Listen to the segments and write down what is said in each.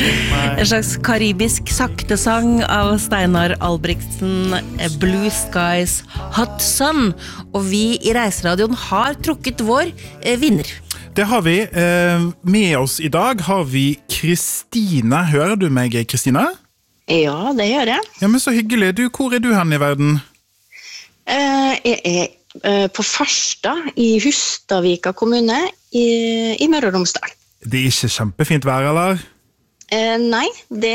En slags karibisk saktesang av Steinar Albrigtsen, Blue Skies, Hot Sun. Og vi i Reiseradioen har trukket vår vinner. Det har vi. Med oss i dag har vi Kristine. Hører du meg, Kristine? Ja, det gjør jeg. Ja, men så hyggelig. Hvor er du hen i verden? Jeg på Farstad i Hustadvika kommune i Møre og Romsdal. Det er ikke kjempefint vær, eller? Nei, det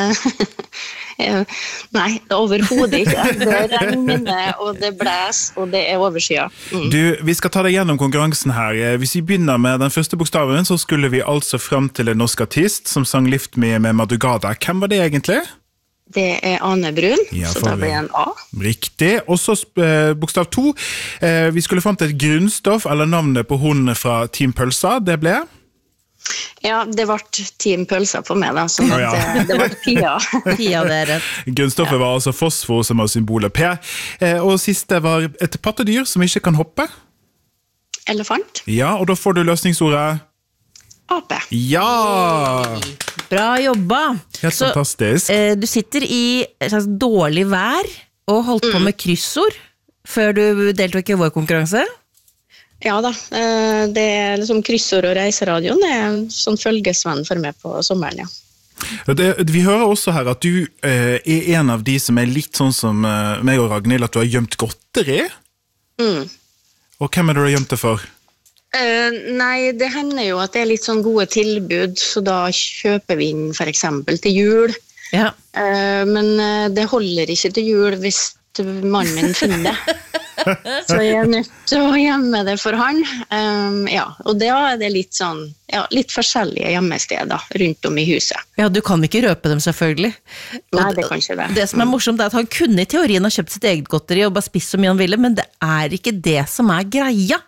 nei, det overhodet ikke. Det regner, og det blæs, og det overskya. Du, vi skal ta deg gjennom konkurransen her. Hvis vi begynner med den første bokstaven, så skulle vi altså frem til en norsk artist som sang Lift Me med Madrugada. Hvem var det egentlig? Det Ane Brun, ja, så da blir det en A. Riktig. Og så bokstav 2. Vi skulle frem til et grunnstoff, eller navnet på hun fra Team Pølsa. Det ble? Ja, det ble Team Pølsa på meg da, så det ble Pia. Pia, det rett. Grunnstoffet var altså fosfor, som var symbolet P. Og siste var et pattedyr som ikke kan hoppe. Elefant. Ja, og da får du løsningsordet Ape. Ja! Bra jobba. Helt så, fantastisk. Du sitter i et slags dårlig vær og holdt på med kryssord før du deltok i vår konkurranse. Ja da, det liksom kryssord og reiseradioen sånn følgesvenn for meg på sommeren, ja. Vi hører også her at du en av de som litt sånn som meg og Ragnhild, at du har gjemt godteri. Og hvem det du har gjemt det for? Nei, det hender jo at det litt sånn gode tilbud, så da kjøper vi inn for eksempel til jul. Ja. Men det holder ikke til jul hvis mannen min finner det. Så jeg nødt til å gjemme det for han. Ja, og det det litt sånn, ja, litt forskjellige gjemmesteder rundt om i huset. Ja, du kan ikke røpe dem selvfølgelig. Nei, det kan ikke det. Det som morsomt at han kunne i teorien ha kjøpt sitt eget godteri og bare spist så mye han ville, men det ikke det som greia.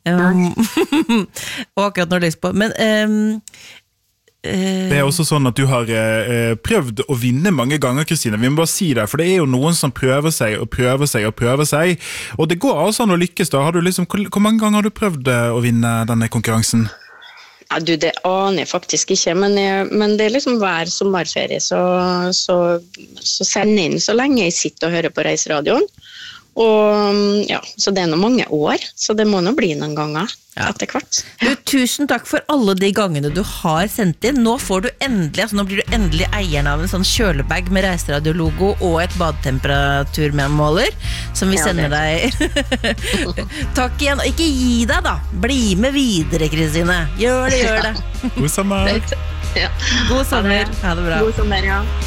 Og akkurat når det lyst på. Men det også sånn at du har prøvd å vinne mange ganger, Kristine. Vi må bare si det, for det jo noen som prøver seg og prøver seg og prøver seg. Og det går altså an å lykkes da. Har du liksom, hvor mange ganger har du prøvd å vinne denne konkurransen? Ja, du, det aner jeg faktisk ikke, men det liksom hver sommerferie, så send inn så lenge jeg sitter og hører på Reiseradioen. Og ja, så det noe mange år, så det må nå bli noen ganger etter hvert. Du, tusen takk for alle de gangene du har sendt inn. Nå får du endelig, altså nå blir du endelig eieren av en sånn kjølebag med Reiseradiologo og et badetemperaturmåler som vi sender deg. Takk igjen, og ikke gi deg da. Bli med videre, Kristine. Gjør det. God sommer. Ja. God sommer. Ha det bra. God sommer, ja.